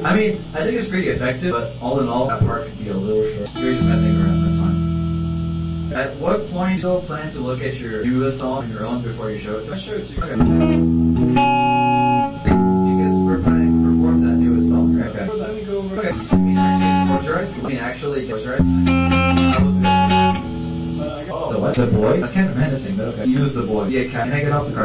I mean, I think it's pretty effective, but all in all, that part could be a little short. You're just messing around, that's fine. At what point do you still plan to look at your newest song on your own before you show it to us? Sure, too. Okay. Because we're planning to perform that newest song, right? Okay. Let me go over. Okay. I mean, actually, what's right? I will do that too. But I got. The what? The boy? That's kind of menacing, but okay. Use the boy. Yeah, can I get off the car?